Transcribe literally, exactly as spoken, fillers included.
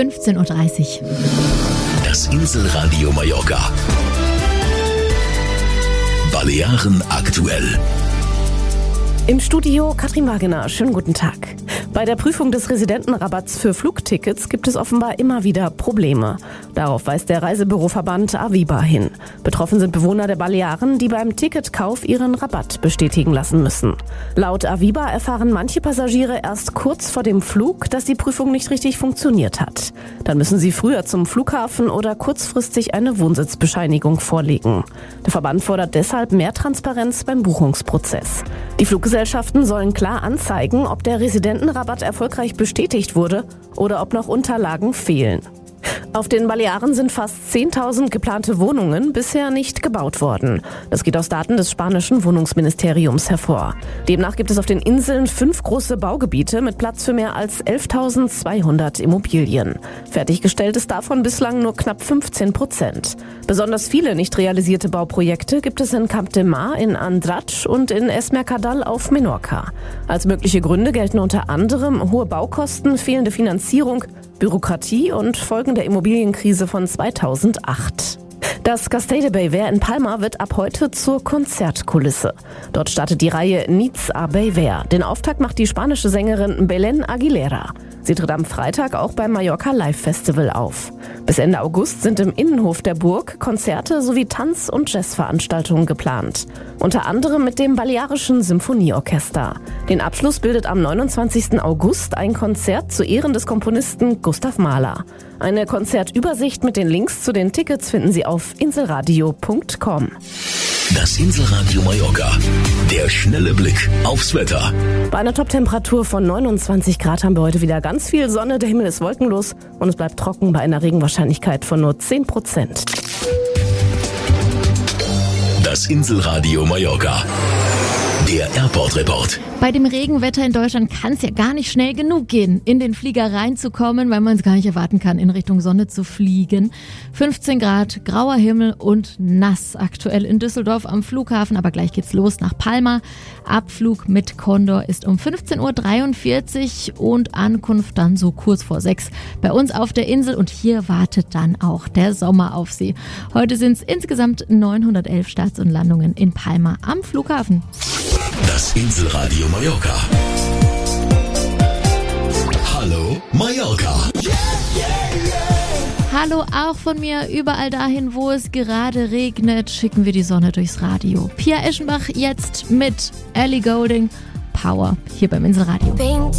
fünfzehn Uhr dreißig. Das Inselradio Mallorca. Balearen aktuell. Im Studio Katrin Wagener. Schönen guten Tag. Bei der Prüfung des Residentenrabatts für Flugtickets gibt es offenbar immer wieder Probleme. Darauf weist der Reisebüroverband Aviva hin. Betroffen sind Bewohner der Balearen, die beim Ticketkauf ihren Rabatt bestätigen lassen müssen. Laut Aviva erfahren manche Passagiere erst kurz vor dem Flug, dass die Prüfung nicht richtig funktioniert hat. Dann müssen sie früher zum Flughafen oder kurzfristig eine Wohnsitzbescheinigung vorlegen. Der Verband fordert deshalb mehr Transparenz beim Buchungsprozess. Die Fluggesellschaften sollen klar anzeigen, ob der Residentenrabatt erfolgreich bestätigt wurde oder ob noch Unterlagen fehlen. Auf den Balearen sind fast zehntausend geplante Wohnungen bisher nicht gebaut worden. Das geht aus Daten des spanischen Wohnungsministeriums hervor. Demnach gibt es auf den Inseln fünf große Baugebiete mit Platz für mehr als elftausendzweihundert Immobilien. Fertiggestellt ist davon bislang nur knapp fünfzehn Prozent. Besonders viele nicht realisierte Bauprojekte gibt es in Camp de Mar, in Andratx und in Es Mercadal auf Menorca. Als mögliche Gründe gelten unter anderem hohe Baukosten, fehlende Finanzierung, Bürokratie und Folgen der Immobilienkrise von zweitausendacht. Das Castell de Bellver in Palma wird ab heute zur Konzertkulisse. Dort startet die Reihe Nits a Bellver. Den Auftakt macht die spanische Sängerin Belén Aguilera. Sie tritt am Freitag auch beim Mallorca Live Festival auf. Bis Ende August sind im Innenhof der Burg Konzerte sowie Tanz- und Jazzveranstaltungen geplant. Unter anderem mit dem Balearischen Symphonieorchester. Den Abschluss bildet am neunundzwanzigsten August ein Konzert zu Ehren des Komponisten Gustav Mahler. Eine Konzertübersicht mit den Links zu den Tickets finden Sie auf inselradio punkt com. Das Inselradio Mallorca. Der schnelle Blick aufs Wetter. Bei einer Toptemperatur von neunundzwanzig Grad haben wir heute wieder ganz viel Sonne. Der Himmel ist wolkenlos und es bleibt trocken bei einer Regenwahrscheinlichkeit von nur zehn Prozent. Das Inselradio Mallorca. Der Airport Report. Bei dem Regenwetter in Deutschland kann es ja gar nicht schnell genug gehen, in den Flieger reinzukommen, weil man es gar nicht erwarten kann, in Richtung Sonne zu fliegen. fünfzehn Grad, grauer Himmel und nass aktuell in Düsseldorf am Flughafen. Aber gleich geht's los nach Palma. Abflug mit Condor ist um fünfzehn Uhr dreiundvierzig und Ankunft dann so kurz vor sechs bei uns auf der Insel. Und hier wartet dann auch der Sommer auf Sie. Heute sind es insgesamt neunhundertelf Starts und Landungen in Palma am Flughafen. Das Inselradio Mallorca. Hallo Mallorca. Hallo auch von mir. Überall dahin, wo es gerade regnet, schicken wir die Sonne durchs Radio. Pia Eschenbach jetzt mit Ellie Goulding. Power hier beim Inselradio.